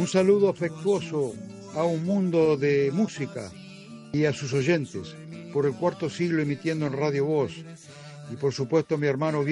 Un saludo afectuoso a un mundo de música y a sus oyentes, por el cuarto siglo emitiendo en Radio Voz, y por supuesto a mi hermano